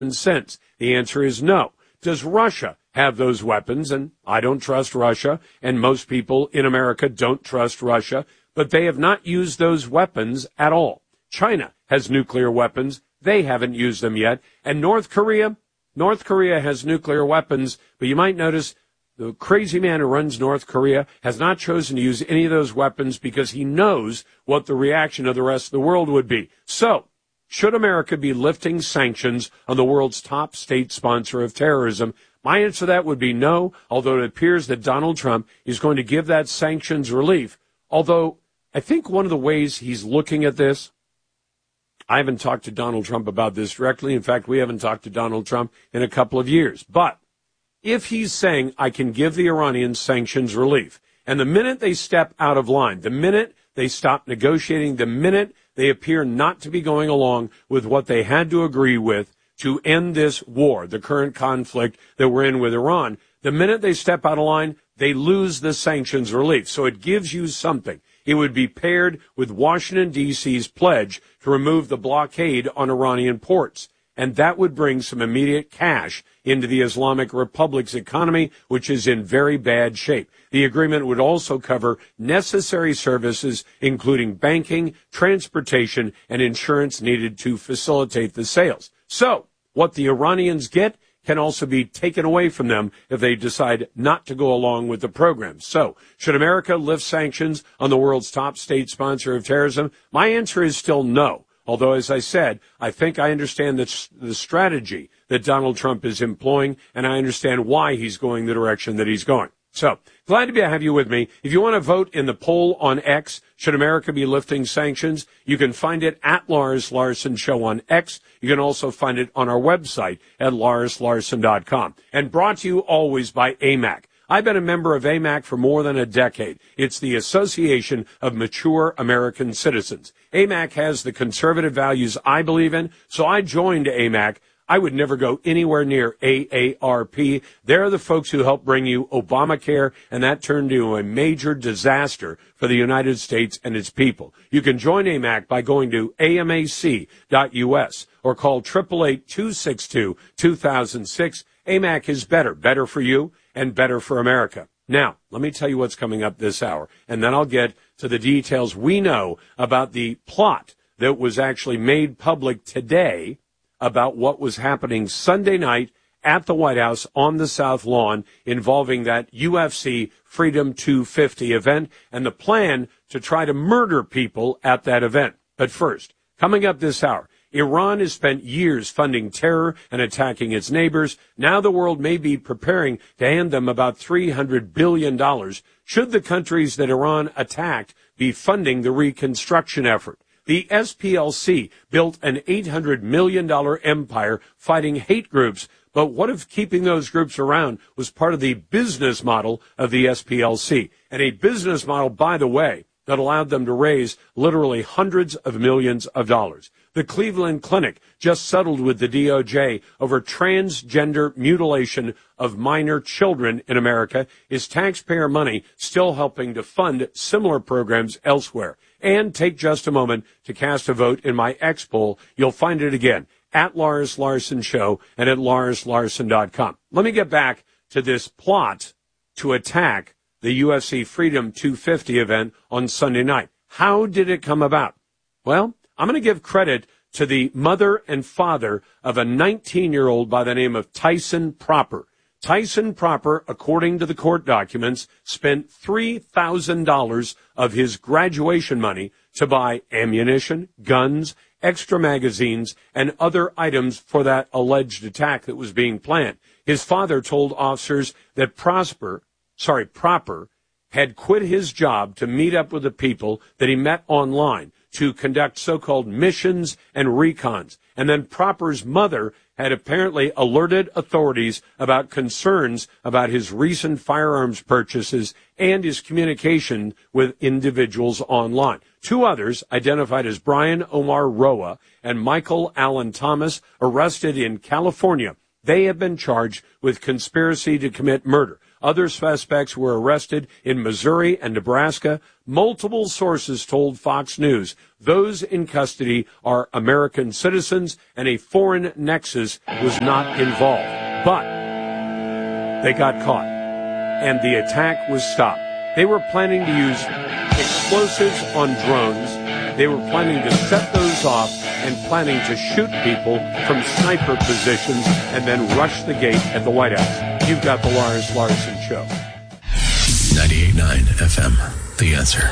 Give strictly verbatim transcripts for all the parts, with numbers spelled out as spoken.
since? The answer is no. Does Russia have those weapons? And I don't trust Russia, and most people in America don't trust Russia, but they have not used those weapons at all. China has nuclear weapons. They haven't used them yet. And North Korea, North Korea has nuclear weapons, but you might notice the crazy man who runs North Korea has not chosen to use any of those weapons because he knows what the reaction of the rest of the world would be. So, should America be lifting sanctions on the world's top state sponsor of terrorism? My answer to that would be no, although it appears that Donald Trump is going to give that sanctions relief. Although I think one of the ways he's looking at this, I haven't talked to Donald Trump about this directly. In fact, we haven't talked to Donald Trump in a couple of years. But if he's saying, I can give the Iranians sanctions relief, and the minute they step out of line, the minute they stop negotiating, the minute they appear not to be going along with what they had to agree with to end this war, the current conflict that we're in with Iran, the minute they step out of line, they lose the sanctions relief. So it gives you something. It would be paired with Washington, D C's pledge to remove the blockade on Iranian ports. And that would bring some immediate cash into the Islamic Republic's economy, which is in very bad shape. The agreement would also cover necessary services, including banking, transportation, and insurance needed to facilitate the sales. So, what the Iranians get can also be taken away from them if they decide not to go along with the program. So, should America lift sanctions on the world's top state sponsor of terrorism? My answer is still no. Although, as I said, I think I understand the, the strategy that Donald Trump is employing, and I understand why he's going the direction that he's going. So, glad to be, have you with me. If you want to vote in the poll on X, should America be lifting sanctions, you can find it at Lars Larson Show on X. You can also find it on our website at lars larson dot com. And brought to you always by A M A C. I've been a member of A M A C for more than a decade. It's the Association of Mature American Citizens. A M A C has the conservative values I believe in, so I joined A M A C. I would never go anywhere near A A R P. They're the folks who helped bring you Obamacare, and that turned into a major disaster for the United States and its people. You can join A M A C by going to A M A C dot U S or call eight eight eight, two six two, two thousand six. A M A C is better, better for you and better for America. Now, let me tell you what's coming up this hour, and then I'll get to the details we know about the plot that was actually made public today about what was happening Sunday night at the White House on the South Lawn involving that U F C Freedom two fifty event and the plan to try to murder people at that event. But first, coming up this hour, Iran has spent years funding terror and attacking its neighbors. Now the world may be preparing to hand them about three hundred billion dollars should the countries that Iran attacked be funding the reconstruction effort. The S P L C built an eight hundred million dollars empire fighting hate groups, but what if keeping those groups around was part of the business model of the S P L C? And a business model, by the way, that allowed them to raise literally hundreds of millions of dollars. The Cleveland Clinic just settled with the D O J over transgender mutilation of minor children in America. Is taxpayer money still helping to fund similar programs elsewhere? And take just a moment to cast a vote in my X poll. You'll find it again at Lars Larson Show and at lars larson dot com. Let me get back to this plot to attack the U F C Freedom two fifty event on Sunday night. How did it come about? Well, I'm going to give credit to the mother and father of a nineteen-year-old by the name of Tyson Proper. Tyson Proper, according to the court documents, spent three thousand dollars of his graduation money to buy ammunition, guns, extra magazines, and other items for that alleged attack that was being planned. His father told officers that Prosper, sorry, Proper had quit his job to meet up with the people that he met online to conduct so-called missions and recons. And then Proper's mother had apparently alerted authorities about concerns about his recent firearms purchases and his communication with individuals online. Two others, identified as Brian Omar Roa and Michael Allen Thomas, arrested in California. They have been charged with conspiracy to commit murder. Other suspects were arrested in Missouri and Nebraska. Multiple sources told Fox News those in custody are American citizens and a foreign nexus was not involved. But they got caught, and the attack was stopped. They were planning to use explosives on drones. They were planning to set those off and planning to shoot people from sniper positions and then rush the gate at the White House. You've got the Lars Larson Show. ninety-eight point nine F M, The Answer.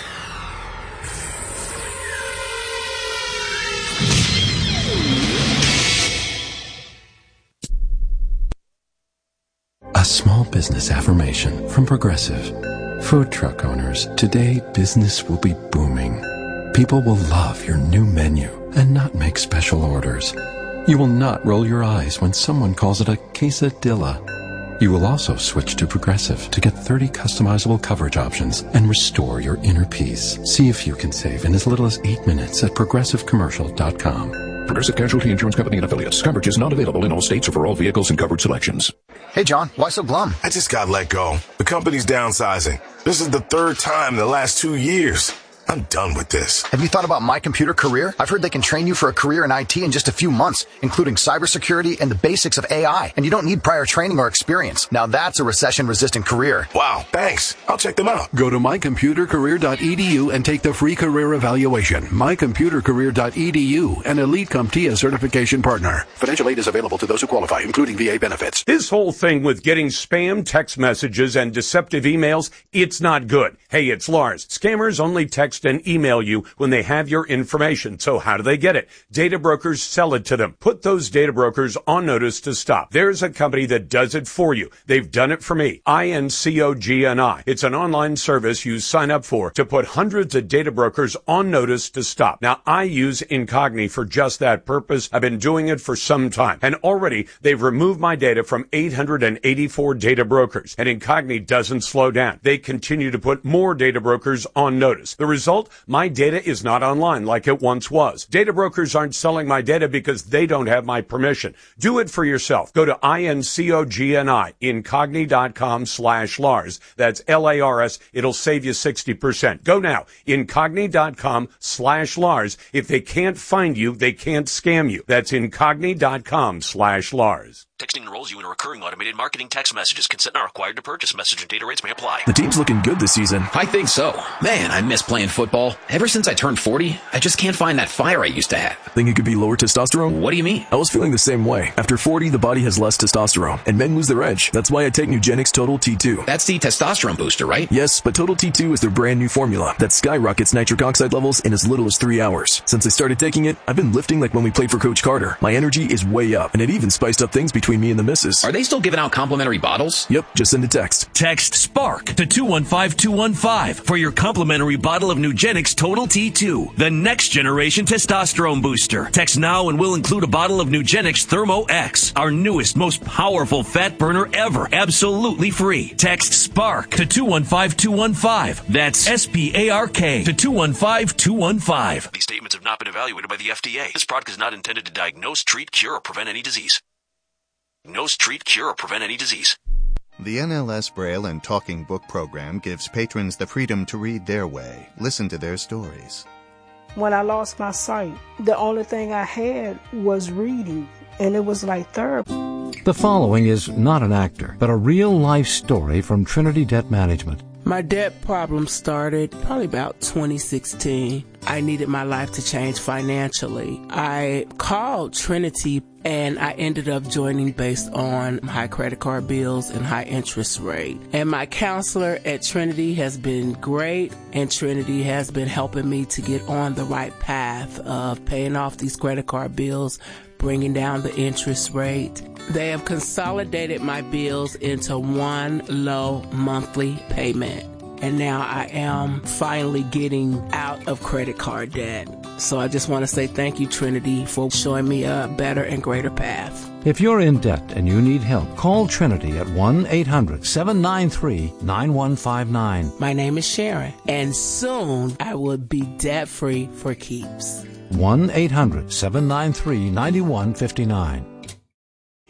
A small business affirmation from Progressive. Food truck owners, today business will be booming. People will love your new menu and not make special orders. You will not roll your eyes when someone calls it a quesadilla. You will also switch to Progressive to get thirty customizable coverage options and restore your inner peace. See if you can save in as little as eight minutes at progressive commercial dot com. Progressive Casualty Insurance Company and Affiliates. Coverage is not available in all states or for all vehicles and coverage selections. Hey, John, why so glum? I just got let go. The company's downsizing. This is the third time in the last two years. I'm done with this. Have you thought about My Computer Career? I've heard they can train you for a career in I T in just a few months, including cybersecurity and the basics of A I. And you don't need prior training or experience. Now that's a recession-resistant career. Wow, thanks. I'll check them out. Go to my computer career dot e d u and take the free career evaluation. my computer career dot e d u, an Elite CompTIA certification partner. Financial aid is available to those who qualify, including V A benefits. This whole thing with getting spam text messages and deceptive emails, it's not good. Hey, it's Lars. Scammers only text and email you when they have your information. So how do they get it? Data brokers sell it to them. Put those data brokers on notice to stop. There's a company that does it for you. They've done it for me. I N C O G N I. It's an online service you sign up for to put hundreds of data brokers on notice to stop. Now, I use Incogni for just that purpose. I've been doing it for some time. And already they've removed my data from eight hundred eighty-four data brokers. And Incogni doesn't slow down. They continue to put more data brokers on notice. The result? My data is not online like it once was. Data brokers aren't selling my data because they don't have my permission. Do it for yourself. Go to I N C O G N I, incogni.com slash Lars. That's L A R S. It'll save you sixty percent. Go now, incogni.com slash Lars. If they can't find you, they can't scam you. That's incogni.com slash Lars. Texting enrolls you in a recurring automated marketing text messages. Consent not required to purchase. Message and data rates may apply. The team's looking good this season. I think so. Man, I miss playing football. Ever since I turned forty, I just can't find that fire I used to have. Think it could be lower testosterone? What do you mean? I was feeling the same way. After forty, the body has less testosterone, and men lose their edge. That's why I take Nugenix Total T two. That's the testosterone booster, right? Yes, but Total T two is their brand new formula that skyrockets nitric oxide levels in as little as three hours. Since I started taking it, I've been lifting like when we played for Coach Carter. My energy is way up, and it even spiced up things between me and the missus. Are they still giving out complimentary bottles? Yep, just send a text. Text SPARK to two one five two one five for your complimentary bottle of Nugenix Total T two, the next generation testosterone booster. Text now and we'll include a bottle of Nugenix Thermo X, our newest, most powerful fat burner ever, absolutely free. Text SPARK to two one five two one five. That's S P A R K to two one five two one five. These statements have not been evaluated by the F D A. This product is not intended to diagnose, treat, cure, or prevent any disease. Diagnose, treat, cure, or prevent any disease. The N L S Braille and Talking Book program gives patrons the freedom to read their way, listen to their stories. When I lost my sight, the only thing I had was reading, and it was like therapy. The following is not an actor, but a real-life story from Trinity Debt Management. My debt problem started probably about twenty sixteen. I needed my life to change financially. I called Trinity and I ended up joining based on high credit card bills and high interest rate. And my counselor at Trinity has been great, and Trinity has been helping me to get on the right path of paying off these credit card bills, bringing down the interest rate. They have consolidated my bills into one low monthly payment. And now I am finally getting out of credit card debt. So I just want to say thank you, Trinity, for showing me a better and greater path. If you're in debt and you need help, call Trinity at one eight hundred seven nine three nine one five nine. My name is Sharon, and soon I will be debt-free for keeps. one eight hundred seven nine three nine one five nine.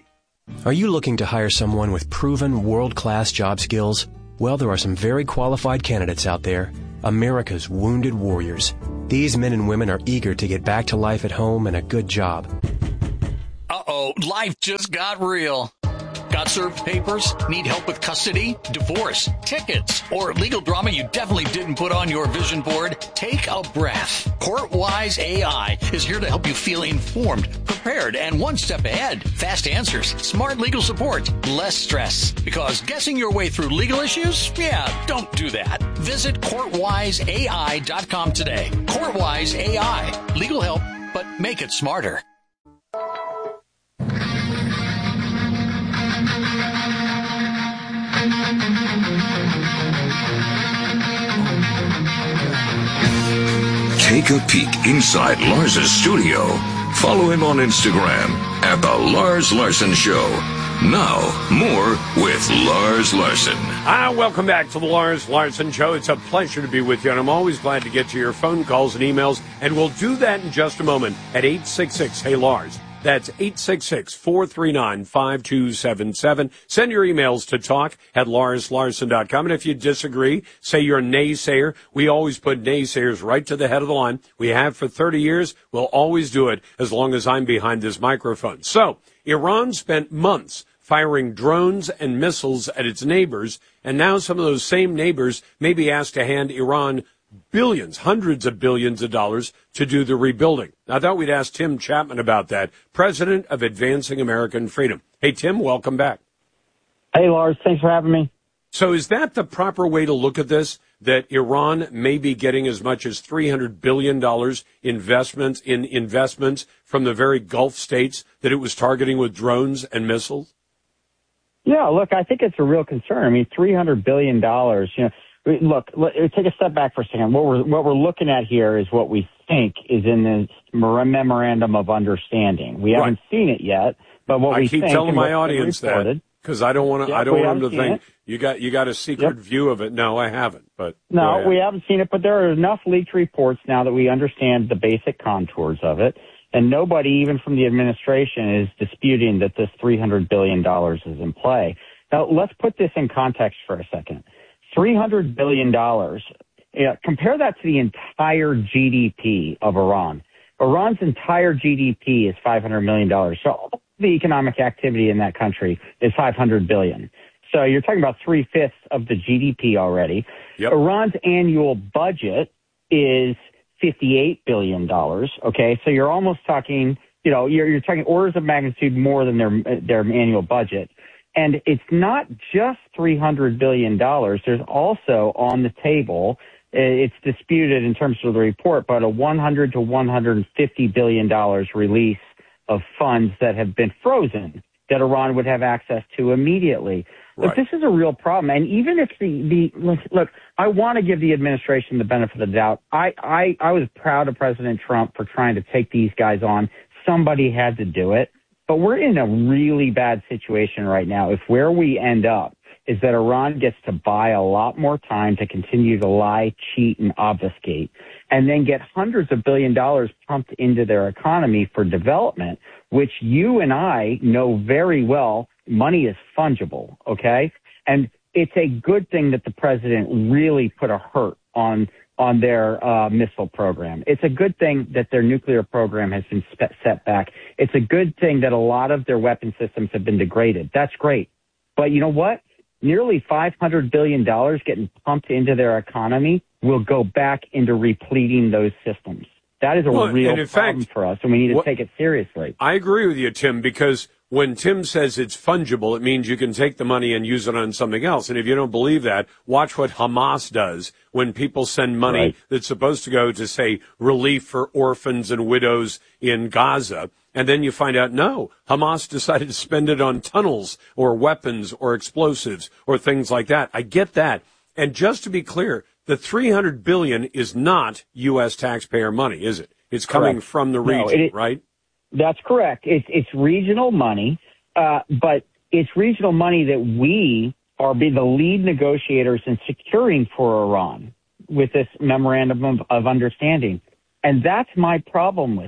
Are you looking to hire someone with proven world-class job skills? Well, there are some very qualified candidates out there. America's wounded warriors. These men and women are eager to get back to life at home and a good job. Uh-oh, life just got real. Got served papers? Need help with custody, divorce, tickets, or legal drama you definitely didn't put on your vision board? Take a breath. CourtWise A I is here to help you feel informed, prepared, and one step ahead. Fast answers, smart legal support, less stress. Because guessing your way through legal issues? Yeah, don't do that. Visit court wise A I dot com today. CourtWise A I. Legal help, but make it smarter. Take a peek inside Lars's studio. Follow him on Instagram at The Lars Larson Show. Now, more with Lars Larson. Ah, welcome back to The Lars Larson Show. It's a pleasure to be with you, and I'm always glad to get to your phone calls and emails, and we'll do that in just a moment at eight six six, hey Lars. That's eight six six, four three nine, five two seven seven. Send your emails to talk at lars larson dot com. And if you disagree, say you're a naysayer. We always put naysayers right to the head of the line. We have for thirty years. We'll always do it as long as I'm behind this microphone. So, Iran spent months firing drones and missiles at its neighbors, and now some of those same neighbors may be asked to hand Iran billions, hundreds of billions of dollars to do the rebuilding. I thought we'd ask Tim Chapman about that, president of Advancing American Freedom. Hey, Tim, welcome back. Hey, Lars, thanks for having me. So is that the proper way to look at this, that Iran may be getting as much as three hundred billion dollars investments in investments from the very Gulf states that it was targeting with drones and missiles? Yeah, look, I think it's a real concern. I mean, three hundred billion dollars, you know, look, take a step back for a second. What we're, what we're looking at here is what we think is in this memorandum of understanding. We right. haven't seen it yet, but what I we keep think telling my audience that because I don't want to. Yep, I don't want them to think it. you got you got a secret yep. view of it. No, I haven't. But no, we haven't seen it. But there are enough leaked reports now that we understand the basic contours of it, and nobody, even from the administration, is disputing that this three hundred billion dollars is in play. Now, let's put this in context for a second. three hundred billion dollars. Yeah, compare that to the entire G D P of Iran. Iran's entire G D P is five hundred million dollars. So all the economic activity in that country is five hundred billion dollars. So you're talking about three-fifths of the G D P already. Yep. Iran's annual budget is fifty-eight billion dollars. Okay, so you're almost talking, you know, you're, you're talking orders of magnitude more than their their annual budget. And it's not just three hundred billion dollars. There's also on the table, it's disputed in terms of the report, but a one hundred to one hundred fifty billion dollars release of funds that have been frozen that Iran would have access to immediately. Right. Look, this is a real problem. And even if the, the look, look, I want to give the administration the benefit of the doubt. I, I, I was proud of President Trump for trying to take these guys on. Somebody had to do it. But we're in a really bad situation right now if where we end up is that Iran gets to buy a lot more time to continue to lie, cheat, and obfuscate, and then get hundreds of billion dollars pumped into their economy for development, which you and I know very well money is fungible, okay? And it's a good thing that the president really put a hurt on on their uh, missile program. It's a good thing that their nuclear program has been spe- set back. It's a good thing that a lot of their weapon systems have been degraded. That's great. But you know what? Nearly five hundred billion dollars getting pumped into their economy will go back into repleting those systems. That is a well, real problem fact, for us, and we need to what, take it seriously. I agree with you, Tim, because when Tim says it's fungible, it means you can take the money and use it on something else. And if you don't believe that, watch what Hamas does when people send money right. that's supposed to go to, say, relief for orphans and widows in Gaza. And then you find out, no, Hamas decided to spend it on tunnels or weapons or explosives or things like that. I get that. And just to be clear, the three hundred billion dollars is not U S taxpayer money, is it? It's coming correct. From the region, no, it, right? That's correct. It's, it's regional money, uh, but it's regional money that we are be the lead negotiators in securing for Iran with this memorandum of, of understanding. And that's my problem with it.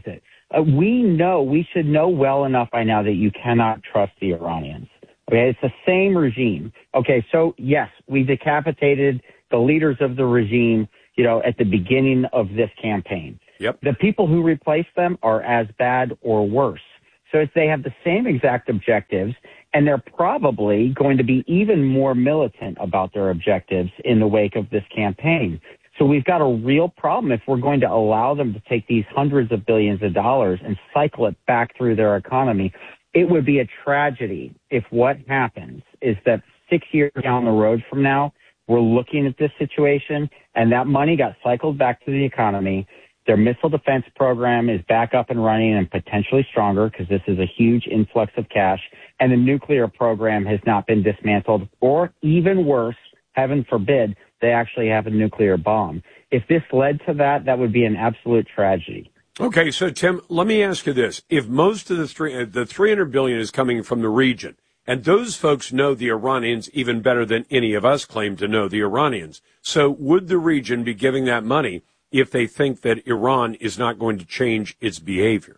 Uh, we know, we should know well enough by now that you cannot trust the Iranians. Okay, it's the same regime. Okay, so yes, we decapitated the leaders of the regime, you know, at the beginning of this campaign. Yep. The people who replace them are as bad or worse. So if they have the same exact objectives, and they're probably going to be even more militant about their objectives in the wake of this campaign. So we've got a real problem if we're going to allow them to take these hundreds of billions of dollars and cycle it back through their economy. It would be a tragedy if what happens is that six years down the road from now, we're looking at this situation and that money got cycled back to the economy. Their missile defense program is back up and running and potentially stronger because this is a huge influx of cash. And the nuclear program has not been dismantled, or even worse, heaven forbid, they actually have a nuclear bomb. If this led to that, that would be an absolute tragedy. Okay, so Tim, let me ask you this. If most of the three, the three hundred billion dollars is coming from the region, and those folks know the Iranians even better than any of us claim to know the Iranians, so would the region be giving that money if they think that Iran is not going to change its behavior?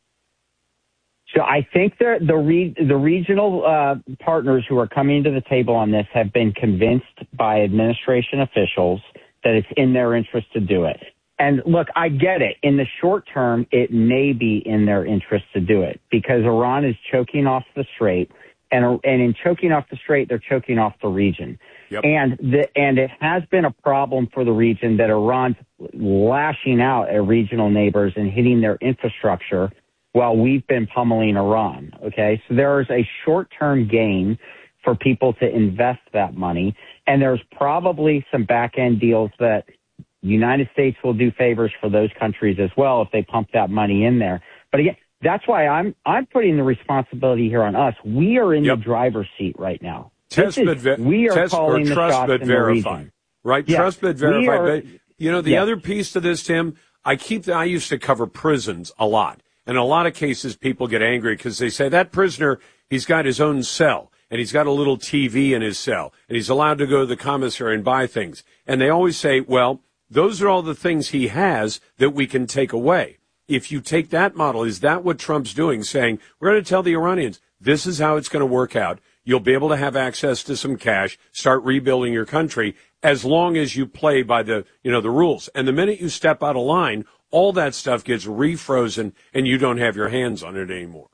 So I think the the, re, the regional uh, partners who are coming to the table on this have been convinced by administration officials that it's in their interest to do it. And look, I get it. In the short term, it may be in their interest to do it because Iran is choking off the strait. And, and in choking off the strait, they're choking off the region. Yep. And the, and it has been a problem for the region that Iran's lashing out at regional neighbors and hitting their infrastructure while we've been pummeling Iran. Okay. So there is a short-term gain for people to invest that money. And there's probably some back-end deals that the United States will do favors for those countries as well if they pump that money in there. But again, that's why I'm I'm putting the responsibility here on us. We are in yep. the driver's seat right now. Test is, but ver- we are test calling or the trust shots but in verify. the region. Right? Yes. Trust but verify. Are, but, you know, the yes. other piece to this, Tim, I keep the, I used to cover prisons a lot. And in a lot of cases, people get angry because they say that prisoner, he's got his own cell and he's got a little T V in his cell and he's allowed to go to the commissary and buy things. And they always say, well, those are all the things he has that we can take away. If you take that model, is that what Trump's doing? Saying, we're going to tell the Iranians, this is how it's going to work out. You'll be able to have access to some cash, start rebuilding your country, as long as you play by the, you know, the rules. And the minute you step out of line, all that stuff gets refrozen and you don't have your hands on it anymore.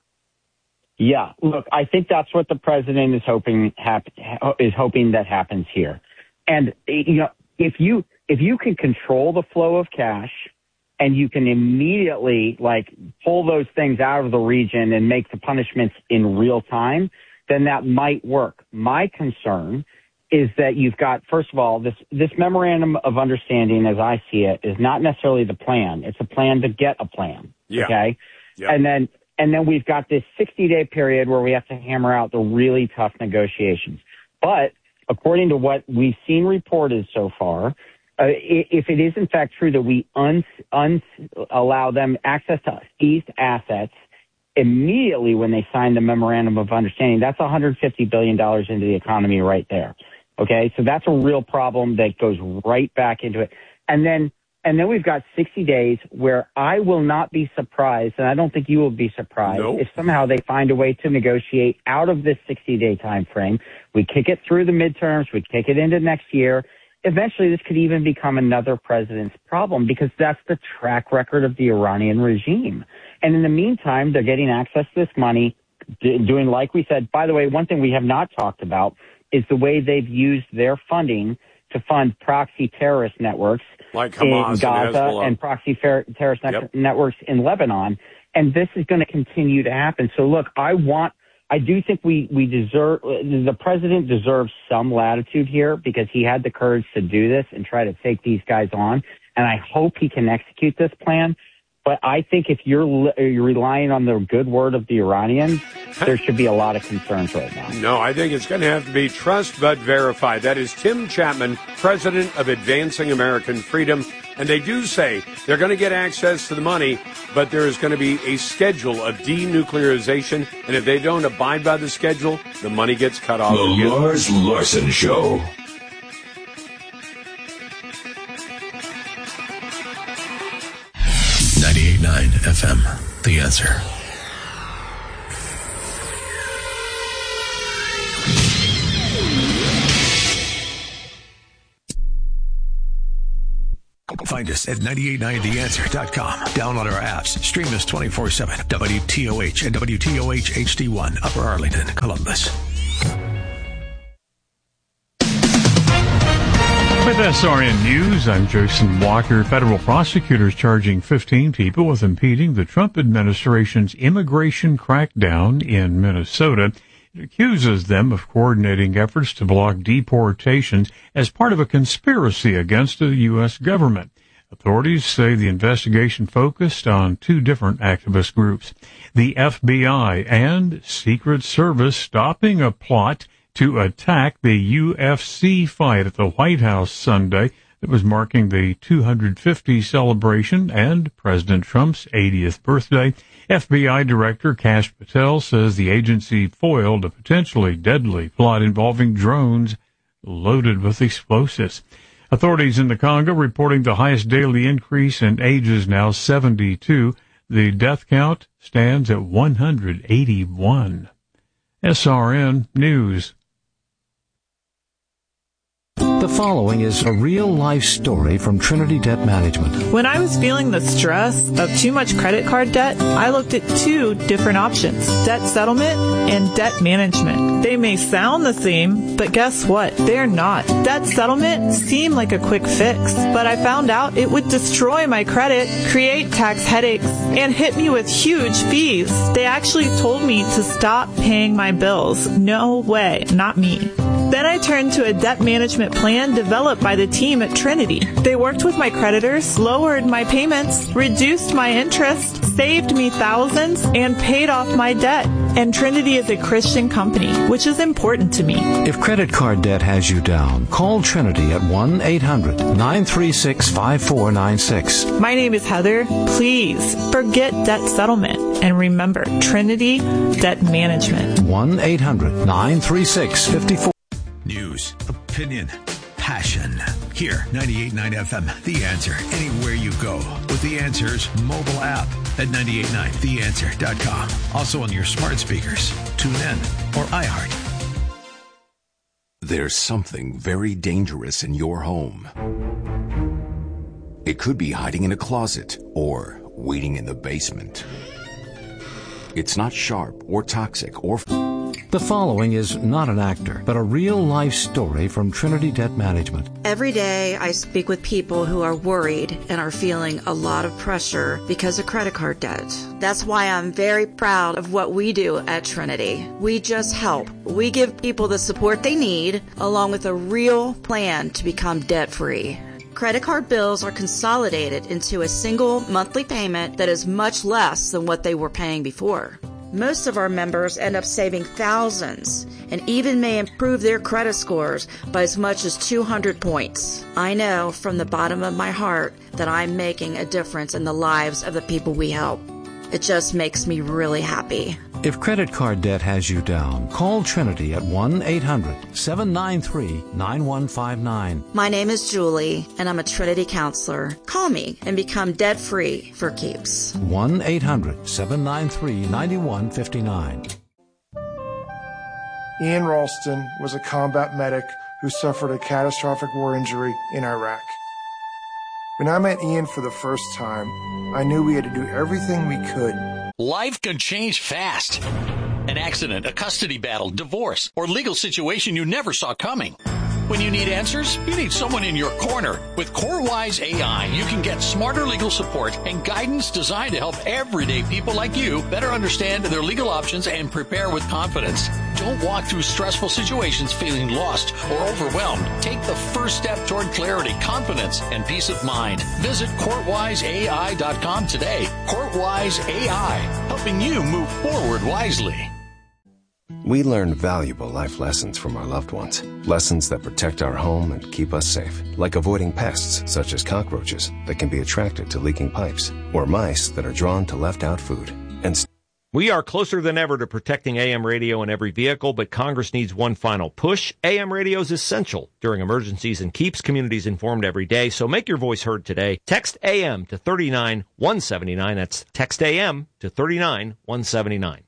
Yeah, look, I think that's what the president is hoping hap- is hoping that happens here. And, you know, if you if you can control the flow of cash, and you can immediately, like, pull those things out of the region and make the punishments in real time, then that might work. My concern is that you've got, first of all, this, this memorandum of understanding, as I see it, is not necessarily the plan. It's a plan to get a plan. Yeah. Okay? Yeah. And then, and then we've got this sixty-day period where we have to hammer out the really tough negotiations. But according to what we've seen reported so far, Uh, if it is in fact true that we un, un, allow them access to seized assets immediately when they sign the memorandum of understanding, that's one hundred fifty billion dollars into the economy right there. Okay, so that's a real problem that goes right back into it. And then, and then we've got sixty days where I will not be surprised, and I don't think you will be surprised, nope. if somehow they find a way to negotiate out of this sixty-day time frame. We kick it through the midterms, we kick it into next year. Eventually, this could even become another president's problem because that's the track record of the Iranian regime. And in the meantime, they're getting access to this money, doing, like we said, by the way, one thing we have not talked about is the way they've used their funding to fund proxy terrorist networks like Hamas in Gaza and, and proxy ter- terrorist yep. ne- networks in Lebanon. And this is going to continue to happen. So, look, I want I do think we, we deserve, the president deserves some latitude here because he had the courage to do this and try to take these guys on. And I hope he can execute this plan. But I think if you're, you're relying on the good word of the Iranians, there should be a lot of concerns right now. No, I think it's going to have to be trust but verify. That is Tim Chapman, president of Advancing American Freedom. And they do say they're going to get access to the money, but there is going to be a schedule of denuclearization. And if they don't abide by the schedule, the money gets cut off. The again. Lars Larson Show. ninety-eight point nine F M. The Answer. Find us at nine eight nine the answer dot com. Download our apps. Stream us twenty-four seven. W T O H and W T O H H D one, Upper Arlington, Columbus. With S R N News, I'm Jason Walker. Federal prosecutors charging fifteen people with impeding the Trump administration's immigration crackdown in Minnesota. It accuses them of coordinating efforts to block deportations as part of a conspiracy against the U S government. Authorities say the investigation focused on two different activist groups. The F B I and Secret Service stopping a plot to attack the U F C fight at the White House Sunday that was marking the two hundred fiftieth celebration and President Trump's eightieth birthday. F B I Director Kash Patel says the agency foiled a potentially deadly plot involving drones loaded with explosives. Authorities in the Congo reporting the highest daily increase in ages, now seventy-two. The death count stands at one hundred eighty-one. S R N News. The following is a real-life story from Trinity Debt Management. When I was feeling the stress of too much credit card debt, I looked at two different options, debt settlement and debt management. They may sound the same, but guess what? They're not. Debt settlement seemed like a quick fix, but I found out it would destroy my credit, create tax headaches, and hit me with huge fees. They actually told me to stop paying my bills. No way, not me. Then I turned to a debt management plan developed by the team at Trinity. They worked with my creditors, lowered my payments, reduced my interest, saved me thousands, and paid off my debt. And Trinity is a Christian company, which is important to me. If credit card debt has you down, call Trinity at one eight hundred nine three six five four nine six. My name is Heather. Please forget debt settlement and remember Trinity Debt Management. one eight hundred nine three six five four. News, opinion, passion. Here, ninety-eight point nine F M, The Answer. Anywhere you go with The Answer's mobile app at nine eight nine the answer dot com. Also on your smart speakers, TuneIn, or iHeart. There's something very dangerous in your home. It could be hiding in a closet or waiting in the basement. It's not sharp or toxic or... The following is not an actor, but a real-life story from Trinity Debt Management. Every day I speak with people who are worried and are feeling a lot of pressure because of credit card debt. That's why I'm very proud of what we do at Trinity. We just help. We give people the support they need, along with a real plan to become debt-free. Credit card bills are consolidated into a single monthly payment that is much less than what they were paying before. Most of our members end up saving thousands and even may improve their credit scores by as much as two hundred points. I know from the bottom of my heart that I'm making a difference in the lives of the people we help. It just makes me really happy. If credit card debt has you down, call Trinity at one eight hundred seven nine three nine one five nine. My name is Julie, and I'm a Trinity counselor. Call me and become debt-free for keeps. one eight hundred seven nine three nine one five nine. Ian Ralston was a combat medic who suffered a catastrophic war injury in Iraq. When I met Ian for the first time, I knew we had to do everything we could. Life can change fast. An accident, a custody battle, divorce, or legal situation you never saw coming. When you need answers, you need someone in your corner. With CoreWise A I, you can get smarter legal support and guidance designed to help everyday people like you better understand their legal options and prepare with confidence. Don't walk through stressful situations feeling lost or overwhelmed. Take the first step toward clarity, confidence, and peace of mind. Visit court wise A I dot com today. CourtWise A I, helping you move forward wisely. We learn valuable life lessons from our loved ones. Lessons that protect our home and keep us safe. Like avoiding pests such as cockroaches that can be attracted to leaking pipes, or mice that are drawn to left-out food. And We are closer than ever to protecting A M radio in every vehicle, but Congress needs one final push. A M radio is essential during emergencies and keeps communities informed every day, so make your voice heard today. Text A M to three nine one seven nine. That's text A M to three nine one seven nine.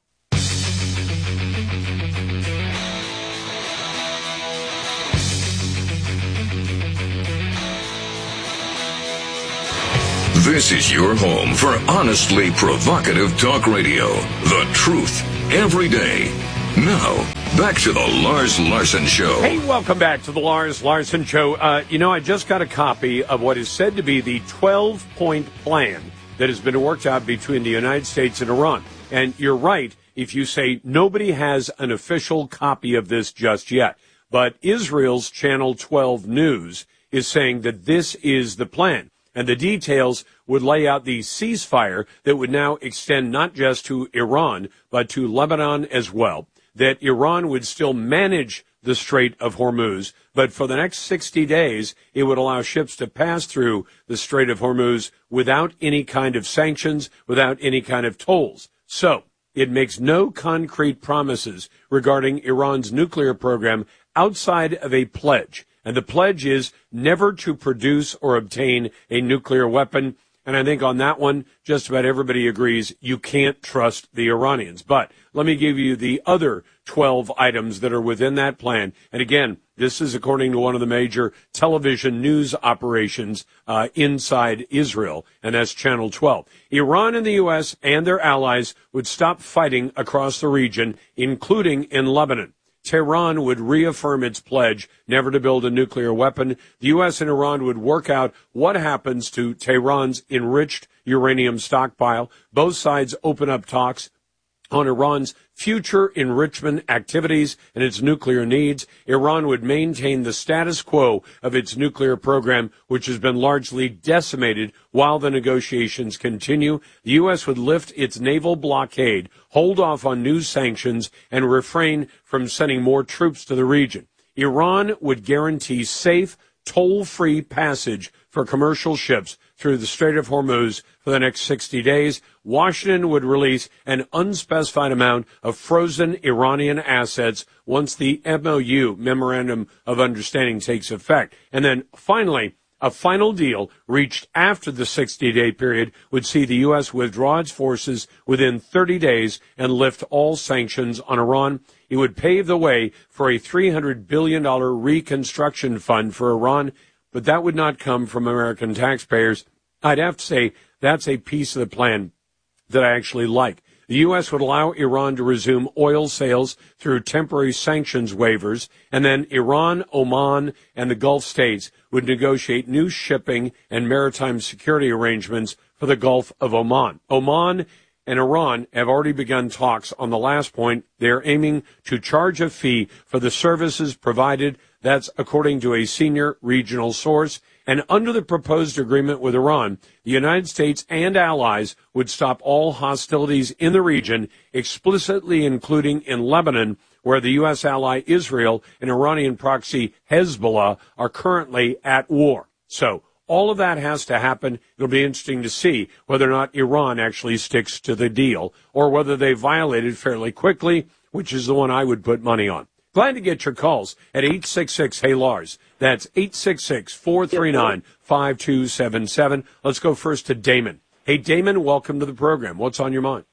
This is your home for honestly provocative talk radio. The truth every day. Now, back to the Lars Larson Show. Hey, welcome back to the Lars Larson Show. Uh, you know, I just got a copy of what is said to be the twelve-point plan that has been worked out between the United States and Iran. And you're right if you say nobody has an official copy of this just yet. But Israel's Channel twelve News is saying that this is the plan. And the details would lay out the ceasefire that would now extend not just to Iran, but to Lebanon as well. That Iran would still manage the Strait of Hormuz, but for the next sixty days, it would allow ships to pass through the Strait of Hormuz without any kind of sanctions, without any kind of tolls. So it makes no concrete promises regarding Iran's nuclear program outside of a pledge. And the pledge is never to produce or obtain a nuclear weapon. And I think on that one, just about everybody agrees you can't trust the Iranians. But let me give you the other twelve items that are within that plan. And again, this is according to one of the major television news operations uh, inside Israel, and that's Channel twelve. Iran and the U S and their allies would stop fighting across the region, including in Lebanon. Tehran would reaffirm its pledge never to build a nuclear weapon. The U S and Iran would work out what happens to Tehran's enriched uranium stockpile. Both sides open up talks on Iran's future enrichment activities and its nuclear needs. Iran would maintain the status quo of its nuclear program, which has been largely decimated while the negotiations continue. The U S would lift its naval blockade, hold off on new sanctions, and refrain from sending more troops to the region. Iran would guarantee safe, toll-free passage for commercial ships through the Strait of Hormuz for the next sixty days. Washington would release an unspecified amount of frozen Iranian assets once the M O U, Memorandum of Understanding, takes effect. And then finally, a final deal reached after the sixty-day period would see the U S withdraw its forces within thirty days and lift all sanctions on Iran. It would pave the way for a three hundred billion dollars reconstruction fund for Iran, but that would not come from American taxpayers. I'd have to say that's a piece of the plan that I actually like. The U S would allow Iran to resume oil sales through temporary sanctions waivers, and then Iran, Oman, and the Gulf states would negotiate new shipping and maritime security arrangements for the Gulf of Oman. Oman and Iran have already begun talks on the last point. They are aiming to charge a fee for the services provided. That's according to a senior regional source. And under the proposed agreement with Iran, the United States and allies would stop all hostilities in the region, explicitly including in Lebanon, where the U S ally Israel and Iranian proxy Hezbollah are currently at war. So all of that has to happen. It'll be interesting to see whether or not Iran actually sticks to the deal or whether they violate it fairly quickly, which is the one I would put money on. Glad to get your calls at eight six six, hey Lars. That's eight six six, four three nine, five two seven seven. Let's go first to Damon. Hey, Damon, welcome to the program. What's on your mind?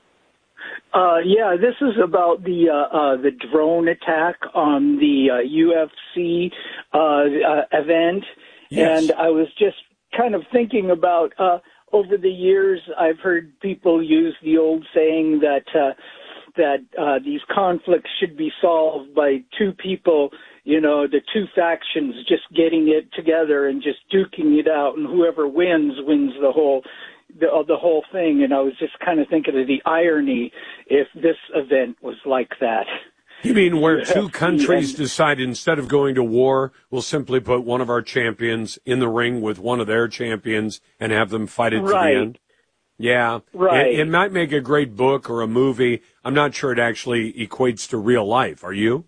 Uh, yeah, this is about the uh, uh, the drone attack on the uh, U F C uh, uh, event. Yes. And I was just kind of thinking about, uh, over the years, I've heard people use the old saying that uh, that uh, these conflicts should be solved by two people, you know, the two factions just getting it together and just duking it out, and whoever wins wins the whole the, uh, the whole thing. And I was just kind of thinking of the irony if this event was like that. You mean where two countries decide instead of going to war, we'll simply put one of our champions in the ring with one of their champions and have them fight it right. to the end? Yeah. Right. It, it might make a great book or a movie. I'm not sure it actually equates to real life. Are you?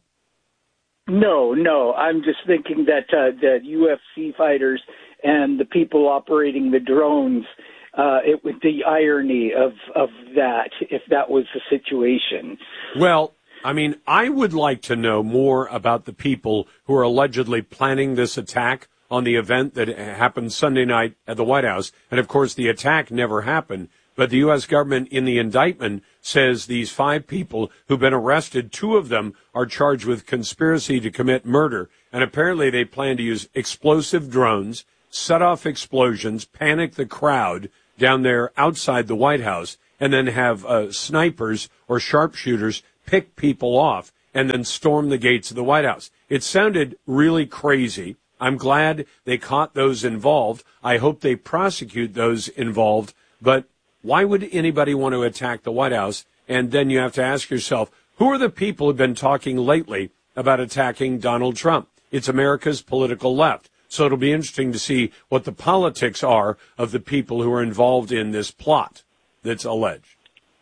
No, no. I'm just thinking that uh, that U F C fighters and the people operating the drones uh, it would the irony of of that if that was the situation. Well, I mean, I would like to know more about the people who are allegedly planning this attack on the event that happened Sunday night at the White House. And, of course, the attack never happened. But the U S government in the indictment says these five people who've been arrested, two of them are charged with conspiracy to commit murder. And apparently they plan to use explosive drones, set off explosions, panic the crowd down there outside the White House, and then have uh, snipers or sharpshooters pick people off and then storm the gates of the White House. It sounded really crazy. I'm glad they caught those involved. I hope they prosecute those involved. But why would anybody want to attack the White House? And then you have to ask yourself, who are the people who've been talking lately about attacking Donald Trump? It's America's political left. So it'll be interesting to see what the politics are of the people who are involved in this plot that's alleged.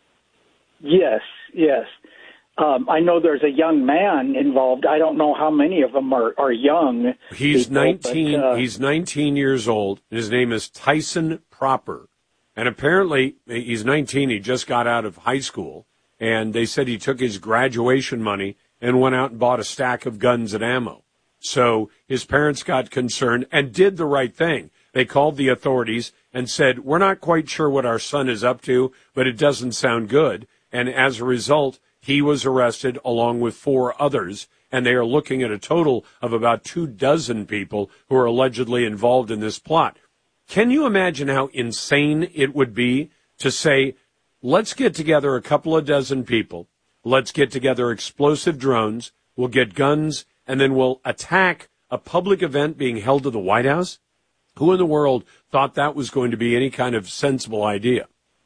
Yes, yes. Um, I know there's a young man involved. I don't know how many of them are, are young. He's people, nineteen. But, uh, he's nineteen years old. His name is Tyson Proper. And apparently, he's nineteen, he just got out of high school, and they said he took his graduation money and went out and bought a stack of guns and ammo. So his parents got concerned and did the right thing. They called the authorities and said, we're not quite sure what our son is up to, but it doesn't sound good. And as a result, he was arrested along with four others, and they are looking at a total of about two dozen people who are allegedly involved in this plot. Can you imagine how insane it would be to say, let's get together a couple of dozen people, let's get together explosive drones, we'll get guns, and then we'll attack a public event being held at the White House? Who in the world thought that was going to be any kind of sensible idea?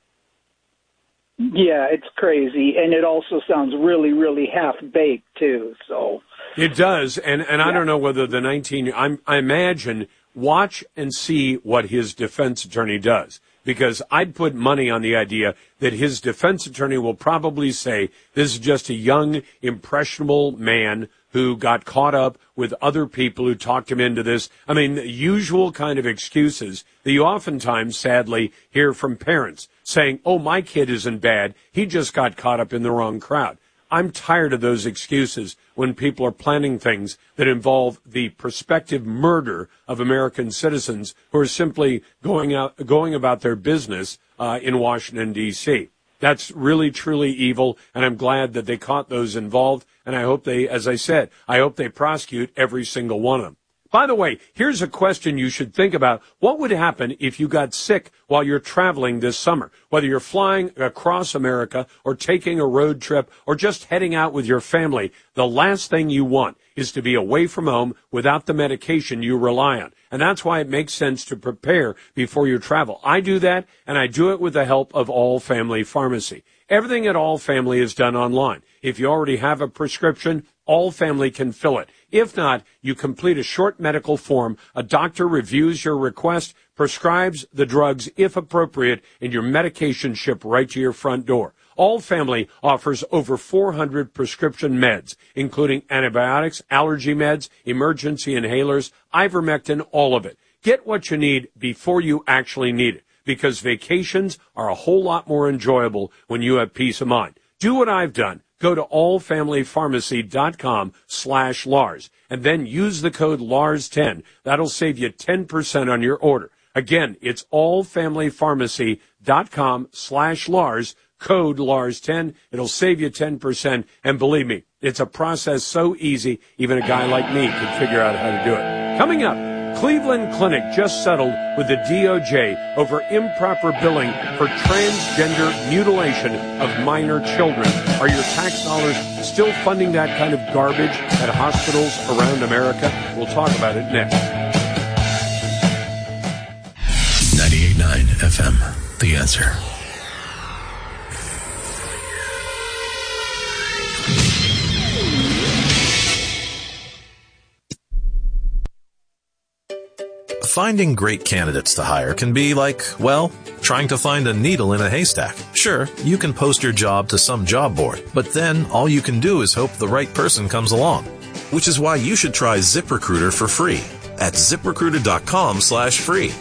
Yeah, it's crazy, and it also sounds really, really half-baked, too, so... It does, and, and yeah. I don't know whether the nineteen... I'm, I imagine... Watch and see what his defense attorney does, because I'd put money on the idea that his defense attorney will probably say this is just a young, impressionable man who got caught up with other people who talked him into this. I mean, the usual kind of excuses that you oftentimes, sadly, hear from parents saying, oh, my kid isn't bad. He just got caught up in the wrong crowd. I'm tired of those excuses when people are planning things that involve the prospective murder of American citizens who are simply going out, going about their business uh, in Washington, D C That's really, truly evil, and I'm glad that they caught those involved, and I hope they, as I said, I hope they prosecute every single one of them. By the way, here's a question you should think about. What would happen if you got sick while you're traveling this summer? Whether you're flying across America or taking a road trip or just heading out with your family, the last thing you want is to be away from home without the medication you rely on. And that's why it makes sense to prepare before you travel. I do that, and I do it with the help of All Family Pharmacy. Everything at All Family is done online. If you already have a prescription, All Family can fill it. If not, you complete a short medical form. A doctor reviews your request, prescribes the drugs if appropriate, and your medication shipped right to your front door. All Family offers over four hundred prescription meds, including antibiotics, allergy meds, emergency inhalers, ivermectin, all of it. Get what you need before you actually need it, because vacations are a whole lot more enjoyable when you have peace of mind. Do what I've done. Go to allfamilypharmacy.com slash Lars and then use the code Lars ten. That'll save you ten percent on your order. Again, it's allfamilypharmacy.com slash Lars, code Lars ten. It'll save you ten percent. And believe me, it's a process so easy, even a guy like me can figure out how to do it. Coming up, Cleveland Clinic just settled with the D O J over improper billing for transgender mutilation of minor children. Are your tax dollars still funding that kind of garbage at hospitals around America? We'll talk about it next. ninety-eight point nine F M, The Answer. Finding great candidates to hire can be like, well, trying to find a needle in a haystack. Sure, you can post your job to some job board, but then all you can do is hope the right person comes along. Which is why you should try ZipRecruiter for free at ZipRecruiter.com slash free.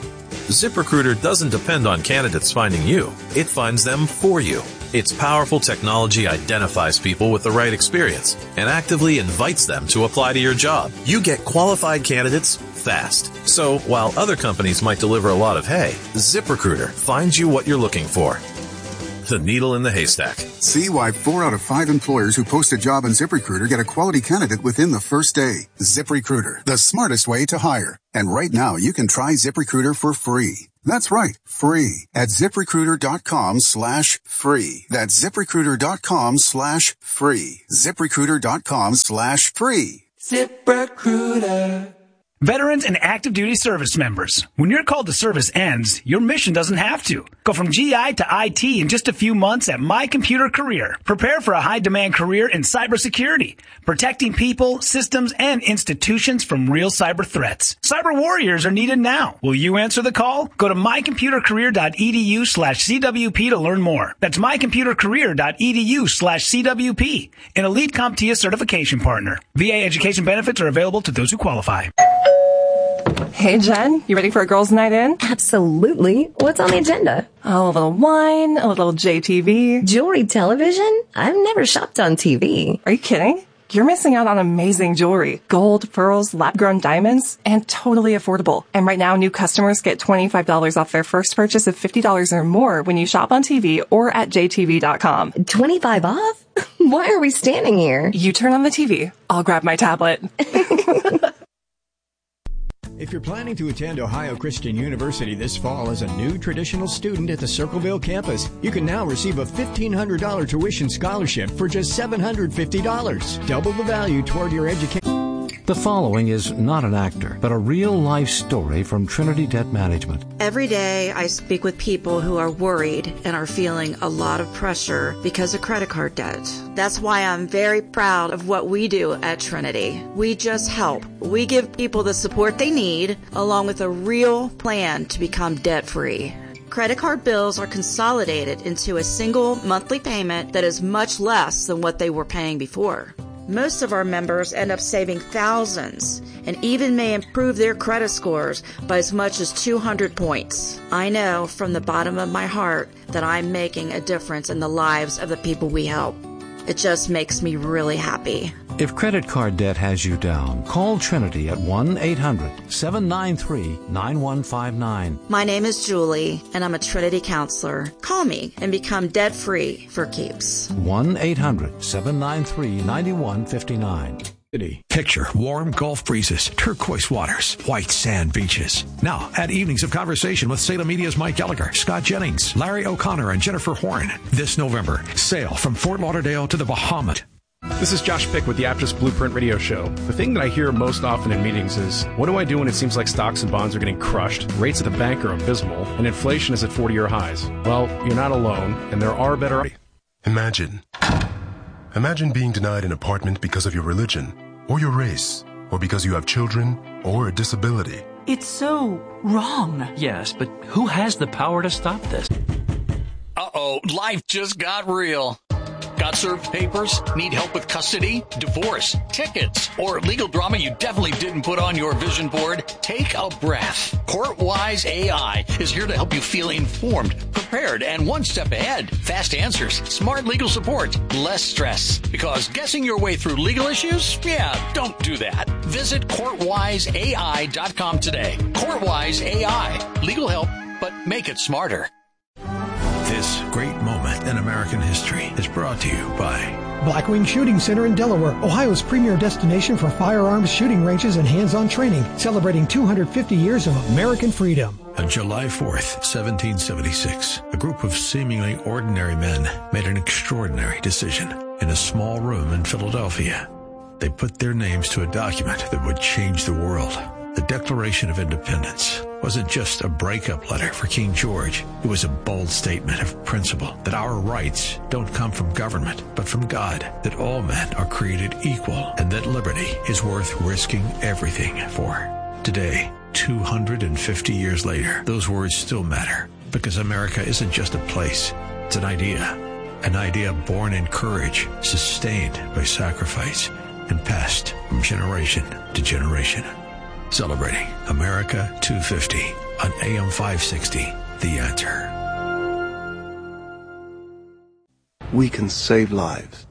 ZipRecruiter doesn't depend on candidates finding you. It finds them for you. Its powerful technology identifies people with the right experience and actively invites them to apply to your job. You get qualified candidates fast. So while other companies might deliver a lot of hay, ZipRecruiter finds you what you're looking for. The needle in the haystack. See why four out of five employers who post a job on ZipRecruiter get a quality candidate within the first day. ZipRecruiter, the smartest way to hire. And right now, you can try ZipRecruiter for free. That's right, free at ZipRecruiter.com slash free. That's ZipRecruiter.com slash free. ZipRecruiter.com slash free. ZipRecruiter. Veterans and active duty service members, when your call to service ends, your mission doesn't have to. Go from G I to I T in just a few months at My Computer Career. Prepare for a high-demand career in cybersecurity, protecting people, systems, and institutions from real cyber threats. Cyber warriors are needed now. Will you answer the call? Go to mycomputercareer.edu slash CWP to learn more. That's mycomputercareer.edu slash CWP, an Elite CompTIA certification partner. V A education benefits are available to those who qualify. Hey, Jen, you ready for a girls' night in? Absolutely. What's on the agenda? Oh, a little wine, a little J T V. Jewelry television? I've never shopped on T V. Are you kidding? You're missing out on amazing jewelry. Gold, pearls, lab-grown diamonds, and totally affordable. And right now, new customers get twenty-five dollars off their first purchase of fifty dollars or more when you shop on T V or at J T V dot com. twenty-five off? Why are we standing here? You turn on the T V. I'll grab my tablet. If you're planning to attend Ohio Christian University this fall as a new traditional student at the Circleville campus, you can now receive a fifteen hundred dollars tuition scholarship for just seven hundred fifty dollars. Double the value toward your education. The following is not an actor, but a real-life story from Trinity Debt Management. Every day I speak with people who are worried and are feeling a lot of pressure because of credit card debt. That's why I'm very proud of what we do at Trinity. We just help. We give people the support they need, along with a real plan to become debt-free. Credit card bills are consolidated into a single monthly payment that is much less than what they were paying before. Most of our members end up saving thousands and even may improve their credit scores by as much as two hundred points. I know from the bottom of my heart that I'm making a difference in the lives of the people we help. It just makes me really happy. If credit card debt has you down, call Trinity at one eight hundred seven nine three nine one five nine. My name is Julie, and I'm a Trinity counselor. Call me and become debt-free for keeps. one eight hundred seven nine three nine one five nine. Picture warm Gulf breezes, turquoise waters, white sand beaches. Now, add evenings of conversation with Salem Media's Mike Gallagher, Scott Jennings, Larry O'Connor, and Jennifer Horn. This November, sail from Fort Lauderdale to the Bahamas. This is Josh Pick with the Aptus Blueprint Radio Show. The thing that I hear most often in meetings is, what do I do when it seems like stocks and bonds are getting crushed, rates at the bank are abysmal, and inflation is at forty-year highs? Well, you're not alone, and there are better... Imagine. Imagine being denied an apartment because of your religion, or your race, or because you have children, or a disability. It's so wrong. Yes, but who has the power to stop this? Uh-oh, life just got real. Got served papers? Need help with custody, divorce, tickets, or legal drama you definitely didn't put on your vision board? Take a breath. CourtWise A I is here to help you feel informed, prepared, and one step ahead. Fast answers, smart legal support, less stress. Because guessing your way through legal issues? Yeah, don't do that. Visit court wise A I dot com today. CourtWise A I. Legal help, but make it smarter. This great moment in American history is brought to you by Blackwing Shooting Center in Delaware, Ohio's premier destination for firearms shooting ranges and hands-on training, celebrating two hundred fifty years of American freedom. On July fourth, seventeen seventy-six, a group of seemingly ordinary men made an extraordinary decision in a small room in Philadelphia. They put their names to a document that would change the world. The Declaration of Independence wasn't just a breakup letter for King George. It was a bold statement of principle that our rights don't come from government, but from God, that all men are created equal, and that liberty is worth risking everything for. Today, two hundred fifty years later, those words still matter, because America isn't just a place, it's an idea. An idea born in courage, sustained by sacrifice, and passed from generation to generation. Celebrating America two fifty. on A M five sixty, The Answer. We can save lives.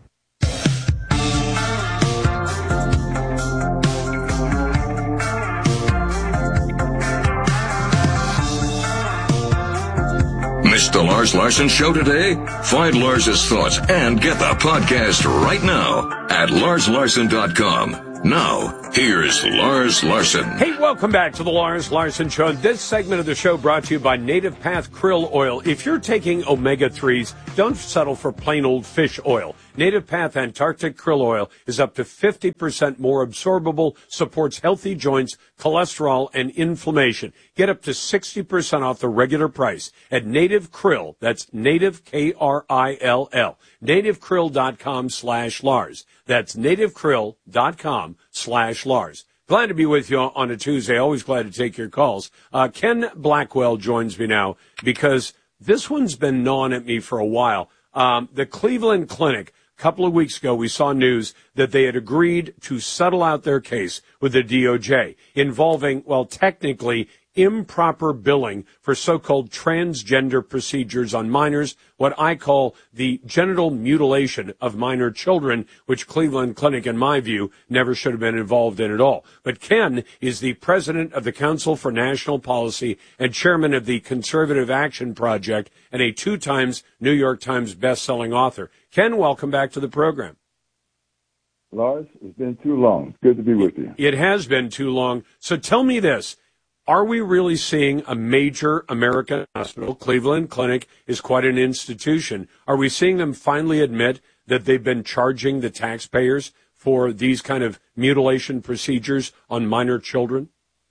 Missed the Lars Larson Show today? Find Lars's thoughts and get the podcast right now at lars larson dot com. Now, here's Lars Larson. Hey, welcome back to the Lars Larson Show. This segment of the show brought to you by Native Path Krill Oil. If you're taking omega threes, don't settle for plain old fish oil. Native Path Antarctic Krill Oil is up to fifty percent more absorbable, supports healthy joints, cholesterol, and inflammation. Get up to sixty percent off the regular price at Native Krill. That's Native, K R I L L. nativekrill.com slash Lars. That's nativekrill.com slash Lars. Glad to be with you on a Tuesday. Always glad to take your calls. Uh, Ken Blackwell joins me now because this one's been gnawing at me for a while. Um, the Cleveland Clinic, a couple of weeks ago, we saw news that they had agreed to settle out their case with the D O J involving, well, technically, improper billing for so-called transgender procedures on minors, what I call the genital mutilation of minor children, which Cleveland Clinic, in my view, never should have been involved in at all. But Ken is the president of the Council for National Policy and chairman of the Conservative Action Project and a two times New York Times best-selling author. Ken, welcome back to the program. Lars, it's been too long. Good to be with you. It has been too long. So tell me this. Are we really seeing a major American hospital? Cleveland Clinic is quite an institution. Are we seeing them finally admit that they've been charging the taxpayers for these kind of mutilation procedures on minor children?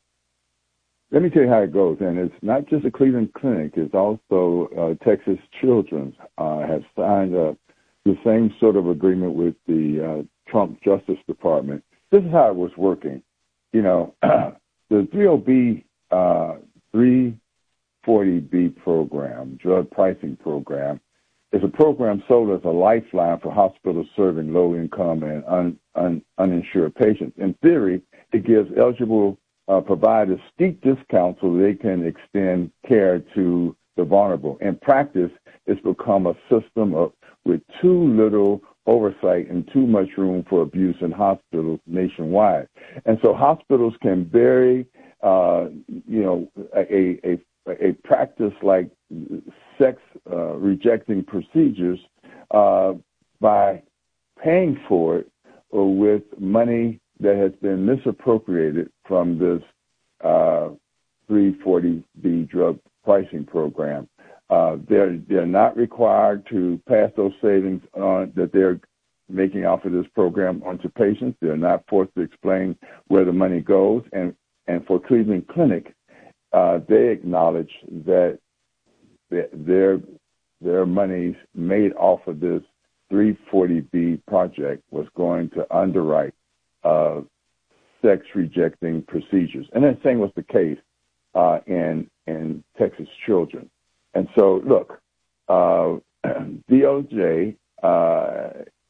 Let me tell you how it goes. And it's not just the Cleveland Clinic. It's also uh, Texas Children's uh, have signed up the same sort of agreement with the uh, Trump Justice Department. This is how it was working. You know, the three oh B, uh, three forty B program, drug pricing program, is a program sold as a lifeline for hospitals serving low-income and un, un, uninsured patients. In theory, it gives eligible uh, providers steep discounts so they can extend care to the vulnerable. In practice, it's become a system of with too little oversight and too much room for abuse in hospitals nationwide. And so hospitals can vary, uh, you know, a, a, a practice like sex uh, rejecting procedures uh, by paying for it with money that has been misappropriated from this uh, three forty B drug pricing program. Uh, they're they're not required to pass those savings on that they're making off of this program onto patients. They're not forced to explain where the money goes. And and for Cleveland Clinic, uh, they acknowledge that their their monies made off of this three forty B project was going to underwrite uh, sex rejecting procedures. And that same was the case uh, in in Texas Children. And so, look, uh, D O J uh,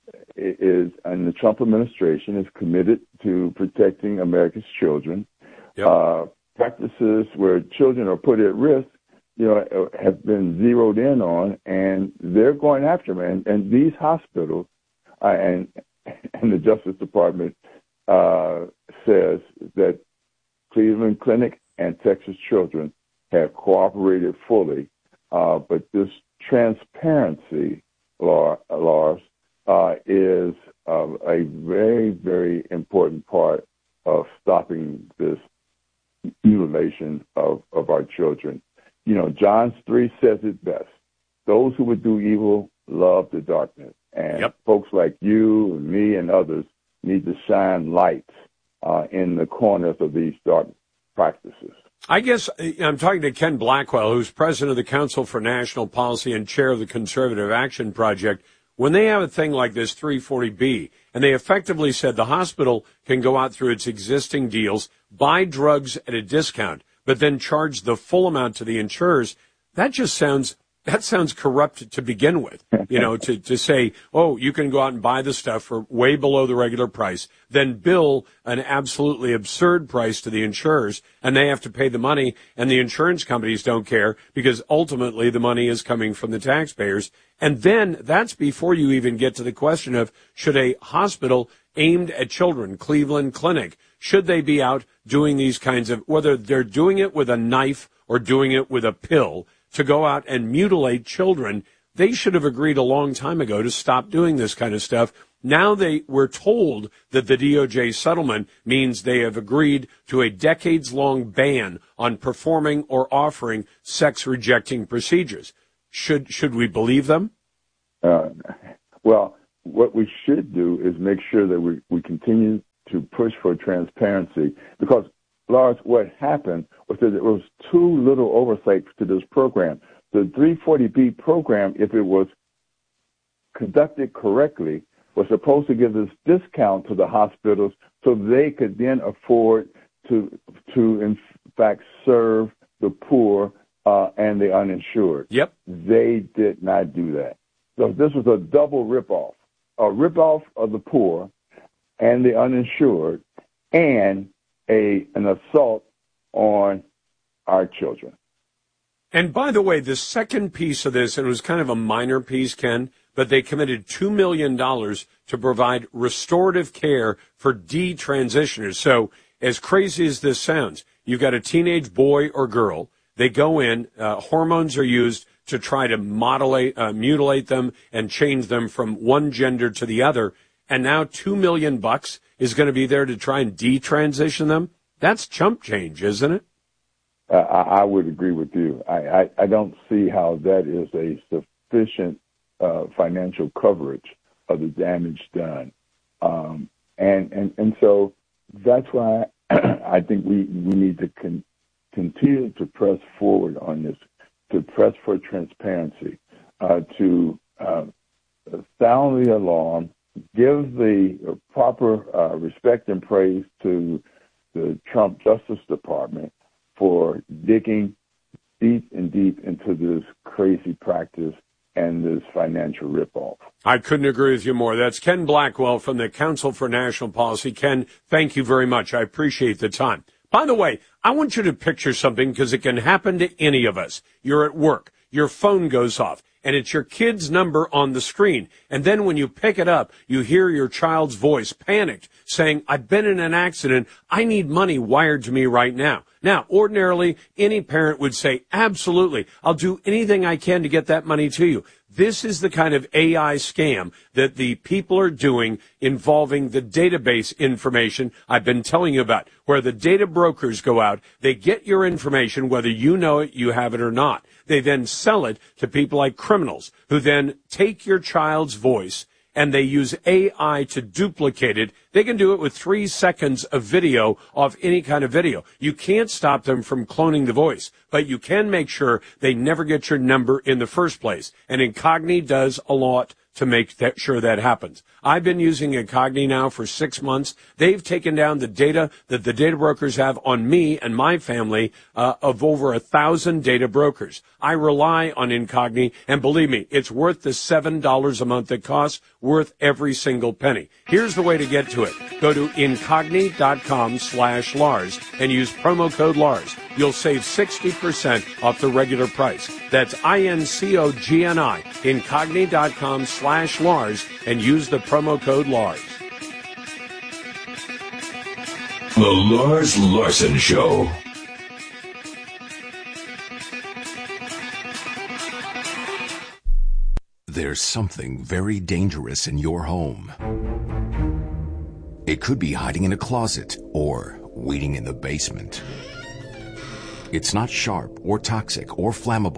is, and the Trump administration is committed to protecting America's children. Yep. Uh, practices where children are put at risk, you know, have been zeroed in on, and they're going after them. And, and these hospitals uh, and and the Justice Department uh, says that Cleveland Clinic and Texas Children have cooperated fully. Uh, but this transparency, Lars, uh, is uh, a very, very important part of stopping this mutilation of, of our children. You know, John three says it best. Those who would do evil love the darkness. And yep. folks like you and me and others need to shine lights uh, in the corners of these dark practices. I guess I'm talking to Ken Blackwell, who's president of the Council for National Policy and chair of the Conservative Action Project. When they have a thing like this three forty B, and they effectively said the hospital can go out through its existing deals, buy drugs at a discount, but then charge the full amount to the insurers, that just sounds that sounds corrupt to begin with. You know, to, to say, oh, you can go out and buy the stuff for way below the regular price, then bill an absolutely absurd price to the insurers, and they have to pay the money, and the insurance companies don't care because ultimately the money is coming from the taxpayers. And then that's before you even get to the question of should a hospital aimed at children, Cleveland Clinic, should they be out doing these kinds of, whether they're doing it with a knife or doing it with a pill, to go out and mutilate children? They should have agreed a long time ago to stop doing this kind of stuff. Now they were told that the D O J settlement means they have agreed to a decades-long ban on performing or offering sex-rejecting procedures. Should should we believe them? Uh, well, what we should do is make sure that we, we continue to push for transparency, because, Lars, what happened was that there was too little oversight to this program. The three forty B program, if it was conducted correctly, was supposed to give this discount to the hospitals so they could then afford to, to in fact, serve the poor uh, and the uninsured. Yep. They did not do that. So this was a double ripoff, a ripoff of the poor and the uninsured, and a an assault on our children. And by the way, the second piece of this, and it was kind of a minor piece, Ken, but they committed two million dollars to provide restorative care for detransitioners. So as crazy as this sounds, you've got a teenage boy or girl. They go in, uh, hormones are used to try to mutilate, uh, mutilate them and change them from one gender to the other. And now two million bucks is going to be there to try and detransition them. That's chump change, isn't it? Uh, I, I would agree with you. I, I, I don't see how that is a sufficient uh, financial coverage of the damage done. Um, and, and, and so that's why I think we, we need to con- continue to press forward on this, to press for transparency, uh, to uh, sound the alarm, give the proper uh, respect and praise to the Trump Justice Department for digging deep and deep into this crazy practice and this financial ripoff. I couldn't agree with you more. That's Ken Blackwell from the Council for National Policy. Ken, thank you very much. I appreciate the time. By the way, I want you to picture something because it can happen to any of us. You're at work. Your phone goes off, and it's your kid's number on the screen. And then when you pick it up, you hear your child's voice, panicked, saying, I've been in an accident. I need money wired to me right now. Now, ordinarily, any parent would say, absolutely, I'll do anything I can to get that money to you. This is the kind of A I scam that the people are doing involving the database information I've been telling you about, where the data brokers go out, they get your information, whether you know it, you have it or not. They then sell it to people like criminals who then take your child's voice and they use A I to duplicate it. They can do it with three seconds of video of any kind of video. You can't stop them from cloning the voice, but you can make sure they never get your number in the first place. And Incogni does a lot to make that sure that happens. I've been using Incogni now for six months. They've taken down the data that the data brokers have on me and my family uh, of over a thousand data brokers. I rely on Incogni, and believe me, it's worth the seven dollars a month it costs, worth every single penny. Here's the way to get to it. Go to Incogni.com slash Lars and use promo code Lars. You'll save sixty percent off the regular price. That's I-N-C-O-G-N-I, Incogni.com slash Lars, and use the promo code Lars. The Lars Larson Show. There's something very dangerous in your home. It could be hiding in a closet or waiting in the basement. It's not sharp or toxic or flammable.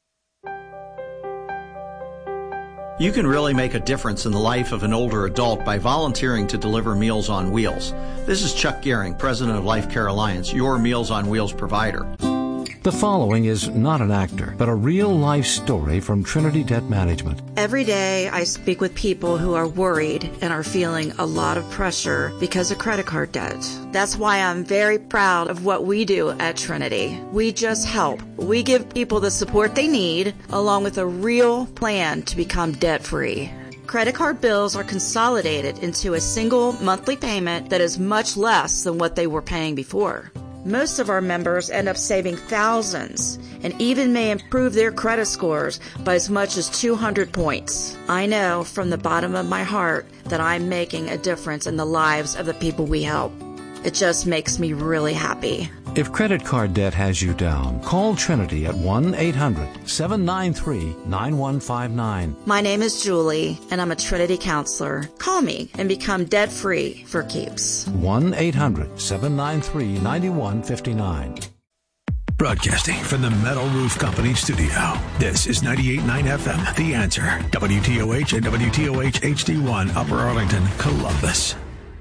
You can really make a difference in the life of an older adult by volunteering to deliver Meals on Wheels. This is Chuck Gehring, president of Life Care Alliance, your Meals on Wheels provider. The following is not an actor, but a real-life story from Trinity Debt Management. Every day I speak with people who are worried and are feeling a lot of pressure because of credit card debt. That's why I'm very proud of what we do at Trinity. We just help. We give people the support they need, along with a real plan to become debt-free. Credit card bills are consolidated into a single monthly payment that is much less than what they were paying before. Most of our members end up saving thousands and even may improve their credit scores by as much as two hundred points. I know from the bottom of my heart that I'm making a difference in the lives of the people we help. It just makes me really happy. If credit card debt has you down, call Trinity at one eight hundred seven nine three nine one five nine. My name is Julie, and I'm a Trinity counselor. Call me and become debt-free for keeps. one eight hundred seven nine three nine one five nine. Broadcasting from the Metal Roof Company studio, this is ninety-eight point nine F M, The Answer, W T O H and W T O H H D one, Upper Arlington, Columbus.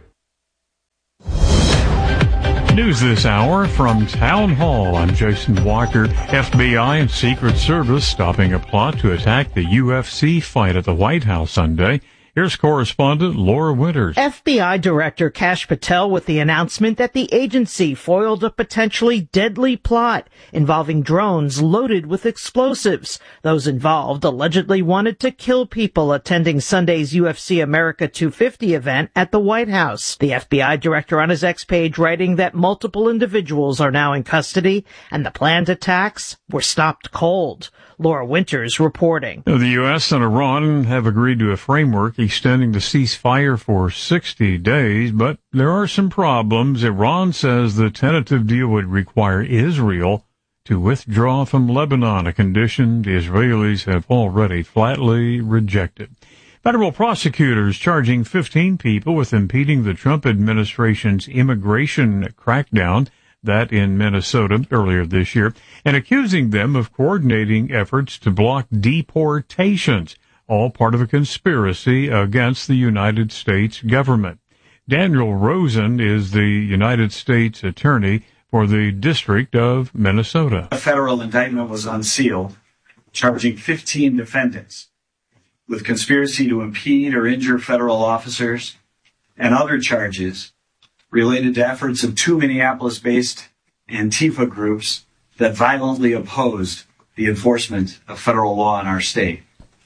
News this hour from Town Hall. I'm Jason Walker. F B I and Secret Service stopping a plot to attack the U F C fight at the White House Sunday. Here's correspondent Laura Winters. F B I Director Kash Patel with the announcement that the agency foiled a potentially deadly plot involving drones loaded with explosives. Those involved allegedly wanted to kill people attending Sunday's U F C America two fifty event at the White House. The F B I director on his X page writing that multiple individuals are now in custody and the planned attacks were stopped cold. Laura Winters reporting. The U S and Iran have agreed to a framework extending the ceasefire for sixty days, but there are some problems. Iran says the tentative deal would require Israel to withdraw from Lebanon, a condition the Israelis have already flatly rejected. Federal prosecutors charging fifteen people with impeding the Trump administration's immigration crackdown, that in Minnesota earlier this year, and accusing them of coordinating efforts to block deportations, all part of a conspiracy against the United States government. Daniel Rosen is the United States Attorney for the District of Minnesota. A federal indictment was unsealed, charging fifteen defendants with conspiracy to impede or injure federal officers and other charges related to efforts of two Minneapolis-based Antifa groups that violently opposed the enforcement of federal law in our state.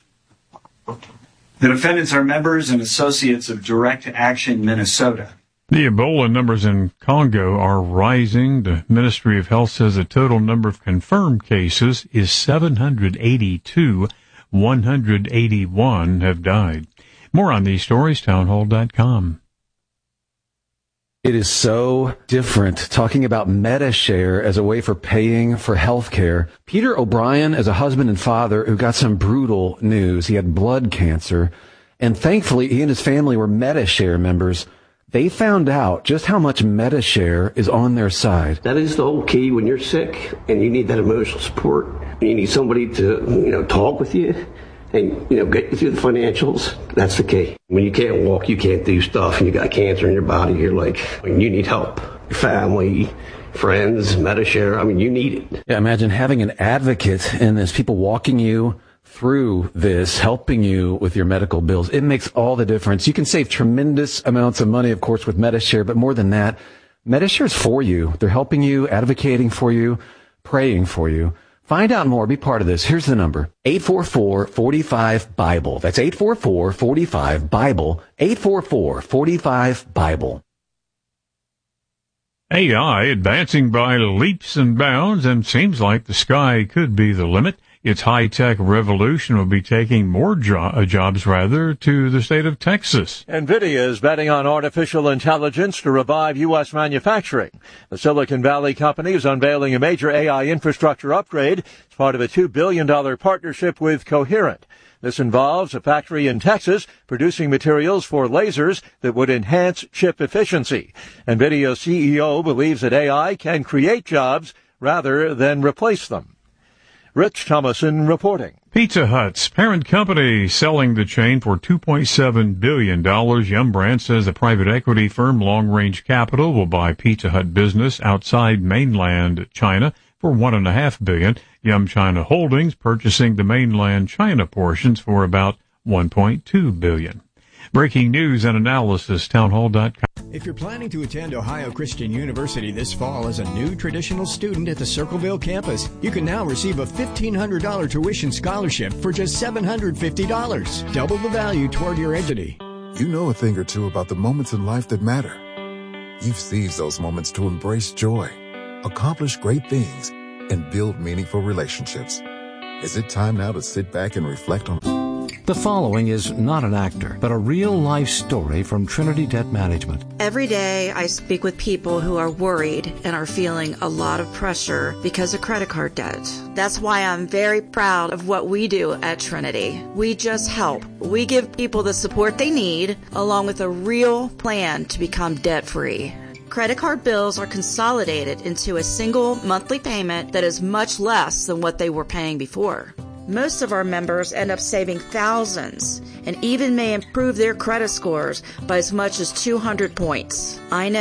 The defendants are members and associates of Direct Action Minnesota. The Ebola numbers in Congo are rising. The Ministry of Health says the total number of confirmed cases is seven hundred eighty-two. one hundred eighty-one have died. More on these stories, townhall dot com. It is so different talking about MediShare as a way for paying for health care. Peter O'Brien is a husband and father who got some brutal news. He had blood cancer, and thankfully he and his family were MediShare members. They found out just how much MediShare is on their side. That is the whole key when you're sick and you need that emotional support. You need somebody to, you know, talk with you and, you know, get you through the financials. That's the key. When you can't walk, you can't do stuff, and you got cancer in your body, you're like, I mean, you need help. Your family, friends, MediShare, I mean, you need it. Yeah, imagine having an advocate in this, people walking you through this, helping you with your medical bills. It makes all the difference. You can save tremendous amounts of money, of course, with MediShare, but more than that, MediShare is for you. They're helping you, advocating for you, praying for you. Find out more. Be part of this. Here's the number. eight four four, four five, BIBLE. That's eight four four, four five, BIBLE. eight four four, four five, BIBLE. A I advancing by leaps and bounds, and seems like the sky could be the limit. Its high-tech revolution will be taking more jo- uh, jobs, rather, to the state of Texas. NVIDIA is betting on artificial intelligence to revive U S manufacturing. The Silicon Valley company is unveiling a major A I infrastructure upgrade as part of a two billion dollars partnership with Coherent. This involves a factory in Texas producing materials for lasers that would enhance chip efficiency. NVIDIA C E O believes that A I can create jobs rather than replace them. Rich Thomason reporting. Pizza Hut's parent company selling the chain for two point seven billion dollars. Yum Brands says the private equity firm Long Range Capital will buy Pizza Hut business outside mainland China for one and a half billion. Yum China Holdings purchasing the mainland China portions for about one point two billion. Breaking news and analysis, townhall dot com. If you're planning to attend Ohio Christian University this fall as a new traditional student at the Circleville campus, you can now receive a fifteen hundred dollars tuition scholarship for just seven hundred fifty dollars, double the value toward your entity. You know a thing or two about the moments in life that matter. You've seized those moments to embrace joy, accomplish great things, and build meaningful relationships. Is it time now to sit back and reflect on... The following is not an actor, but a real-life story from Trinity Debt Management. Every day I speak with people who are worried and are feeling a lot of pressure because of credit card debt. That's why I'm very proud of what we do at Trinity. We just help. We give people the support they need, along with a real plan to become debt-free. Credit card bills are consolidated into a single monthly payment that is much less than what they were paying before. Most of our members end up saving thousands and even may improve their credit scores by as much as two hundred points. I know